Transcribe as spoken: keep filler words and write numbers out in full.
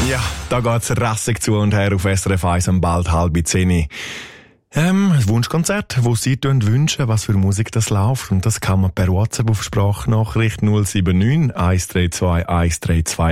Ja, da geht's rassig zu und her auf S R F eins um bald halb zehn. Ähm, ein Wunschkonzert, wo Sie wünschen, was für Musik das läuft. Und das kann man per WhatsApp auf Sprachnachricht null sieben neun eins drei zwei eins drei zwei